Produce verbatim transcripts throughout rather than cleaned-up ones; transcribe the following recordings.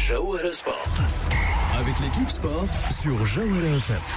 Jawhara Sport. Avec l'équipe sport sur Jawhara F M.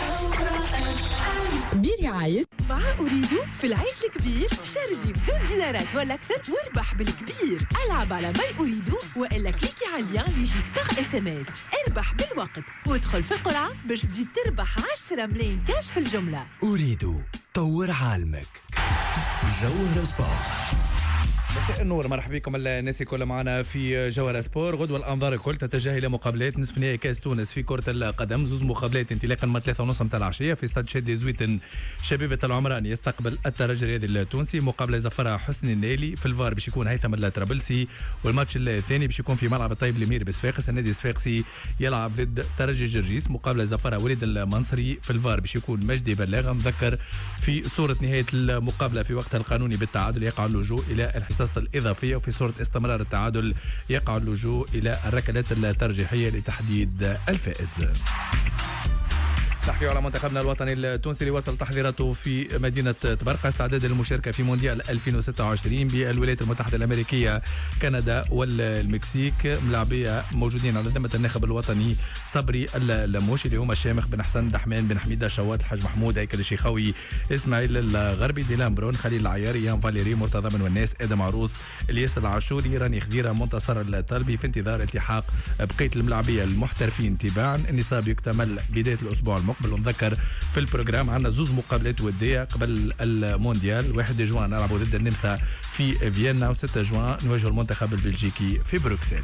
برعاية مع أريدو في العيد الكبير شارجي بزوز دينارات ولا أكثر واربح بالكبير. ألعب على ماي أريدو وإلا كليكي على اللين اللي يجيك باغ اس ام اس. اربح بالوقت وادخل في القرعة باش تزيد تربح عشرة ملايين كاش في الجملة. أريدو طور عالمك. جوهرة سبورت. مساء النور، مرحبا بكم الناس الكل معنا في جوهرة سبور. غدوة الأنظار الكل تتجه إلى مقابلات نصف نهائي كأس تونس في كرة القدم. زوز مقابلات انطلاقا من ثلاثة ونص متاع العشية في استاد شادي زويتن. شبيبة العمران يستقبل الترجي الرياضي التونسي. مقابلة زفرها حسني النيلي. في الفار باش يكون هيثم الطرابلسي. والماتش الثاني باش يكون في ملعب الطيب الامير بصفاقس. النادي الصفاقسي يلعب ضد ترجي جرجيس. مقابلة زفرها وليد المنصري. في الفار باش يكون مجدي بلاغ. مذكر في صورة نهاية المقابلة في وقتها القانوني بالتعادل يقع اللجوء إلى الحصص الإضافية، وفي صورة استمرار التعادل يقع اللجوء إلى الركلات الترجيحية لتحديد الفائز. نحكي على منتخبنا الوطني التونسي اللي وصل تحضيراته في مدينة طبرقة استعداد للمشاركة في مونديال ألفين وستة وعشرين بالولايات المتحدة الأمريكية، كندا والمكسيك. ملاعبية موجودين على ذمة الناخب الوطني صبري اللموشي اللي هما الشامخ بن حسن دحمان بن حميدة شوات الحاج محمود هيكل الشيخاوي إسماعيل الغربي ديلان برون خليل العياري يان فاليري مرتضى من والناس آدم عروس الياس العاشوري راني خديرة منتصر الطلبي في انتظار التحاق بقية الملاعبية المحترفين تباعا. النصاب يكتمل بداية الأسبوع المقبل. ونذكر في البروجرام عندنا زوز مقابلات ودية قبل المونديال. واحد جوان نلعبوا ضد النمسا في فيينا، وستة جوان نواجهوا المنتخب البلجيكي في بروكسل.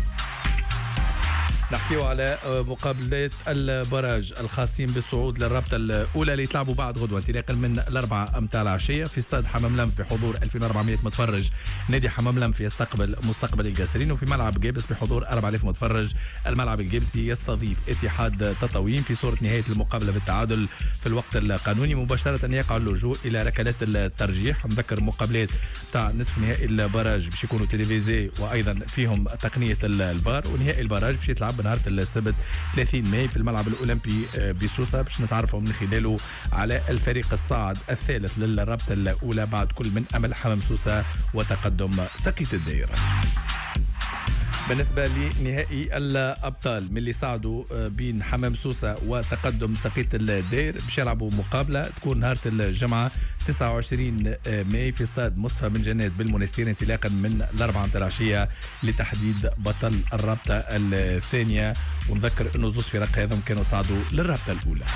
نحكيو على مقابلات البراج الخاصين بالصعود للرابطة الأولى اللي يتلعبوا بعد غدوة انطلاقا من الأربعة متاع العشية في استاد حمام لمف بحضور ألفين وأربعمائة متفرج. نادي حمام لمف يستقبل مستقبل القاسرين، وفي ملعب جابس بحضور أربعة آلاف متفرج. الملعب الجابسي يستضيف اتحاد تطاوين في صورة نهاية المقابلة بالتعادل في الوقت القانوني. مباشرة يقع اللجوء إلى ركلات الترجيح. نذكر مقابلات تاع نصف نهائي البراج باش يكونوا تلفزيوني وأيضا فيهم تقنية الفار، ونهائي البراج باش يتلعب نهار السبت ثلاثين ماي في الملعب الأولمبي بسوسة باش نتعرفوا من خلاله على الفريق الصاعد الثالث للرابطة الأولى بعد كل من أمل حمام سوسة وتقدم سقية الدائرة. بالنسبة لنهائي الأبطال من اللي صعدوا بين حمام سوسة وتقدم سقية الدير باش يلعبوا مقابلة تكون نهار الجمعة تسعة وعشرين ماي في استاد مصطفى بن جناد بالمنستير انطلاقا من الأربعة متاع العشية لتحديد بطل الرابطة الثانية. ونذكر انه زوج فرق هذم كانوا صعدوا للرابطة الأولى.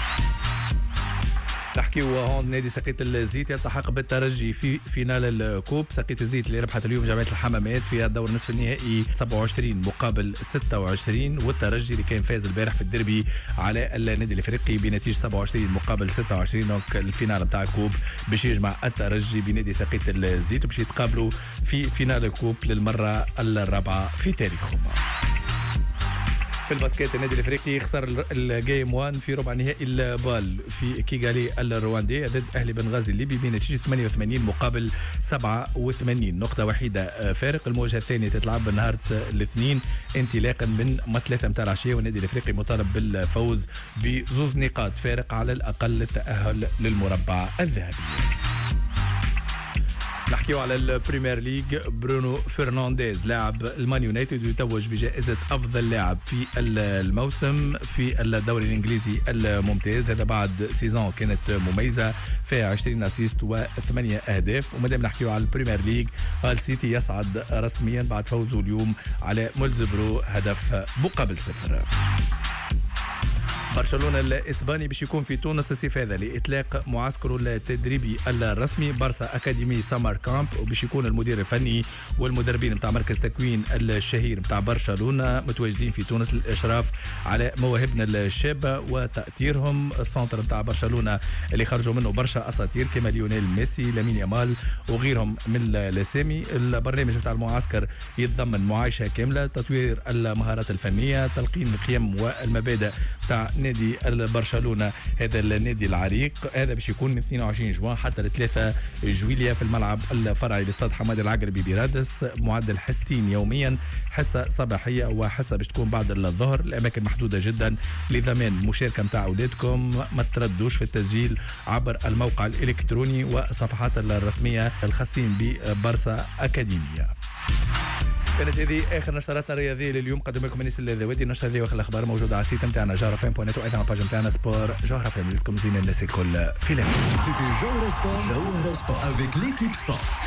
نحكي هون نادي سقية الزيت يلتحق بالترجي في فينال الكوب. سقية الزيت اللي ربحت اليوم جمعية الحمامات في الدور النصف النهائي سبعة وعشرين مقابل ستة وعشرين، والترجي اللي كان فاز البارح في الديربي على النادي الافريقي بنتيجة سبعة وعشرين مقابل ستة وعشرين. دونك الفينال نتاع الكوب باش يجمع الترجي بنادي سقية الزيت وباش يتقابلوا في فينال الكوب للمرة الرابعة في تاريخهم. في الباسكيت النادي الافريقي خسر الجيم واحد في ربع نهائي البال في كيغالي الرواندي ضد اهلي بنغازي الليبي بنتيجه ثمانية وثمانين مقابل سبعة وثمانين، نقطه وحيده فارق. المواجهه الثانيه تتلعب نهار الاثنين انطلاقا من ثلاثة متاع العشيه، والنادي الافريقي مطالب بالفوز بزوز نقاط فارق على الاقل للتاهل للمربع الذهبي. نحكيو على البريمير ليج. برونو فرنانديز لاعب المان يونايتد يتوج بجائزة أفضل لاعب في الموسم في الدوري الإنجليزي الممتاز، هذا بعد سيزون كانت مميزة فيها عشرين أسيست وثمانية أهداف. ومادام نحكيو على البريمير ليج، هال سيتي يصعد رسميا بعد فوزه اليوم على مولزبرو هدف مقابل صفر. برشلونة الإسباني باش يكون في تونس الصيف هذا لإطلاق معسكره التدريبي الرسمي بارسا أكاديمي سامر كامب، وباش يكون المدير الفني والمدربين متاع مركز تكوين الشهير متاع برشلونة متواجدين في تونس للإشراف على مواهبنا الشابة وتأثيرهم. السنتر متاع برشلونة اللي خرجوا منه برشا أساطير كما ليونيل ميسي لامين يامال وغيرهم من الأسامي. البرنامج متاع المعسكر يتضمن معايشة كاملة، تطوير المهارات الفنية، تلقين القيم والمبادئ متاع نادي برشلونة هذا النادي العريق. هذا باش يكون من اثنين وعشرين جوان حتى ثلاثة جويلية في الملعب الفرعي لاستاد حماد العقربي برادس. معدل حصتين يوميا، حصة صباحية وحصة باش تكون بعد الظهر. الأماكن محدودة جدا لضمان المشاركة متاع أولادكم. ما تردوش في التسجيل عبر الموقع الإلكتروني والصفحات الرسمية الخاصين ببارسا أكاديمية. كانت هذه اخر نشراتنا الرياضيه لليوم. قدم لكم انيس الذوادي. النشره هذه واخر الاخبار موجوده على السيت نتاعنا جوهره فام بوينت وايضا على الباج نتاعنا سبور جوهره فام. لكم زين الناس الكل في ليل. C'était Jawara Sport. Jawara Sport avec l'équipe sport.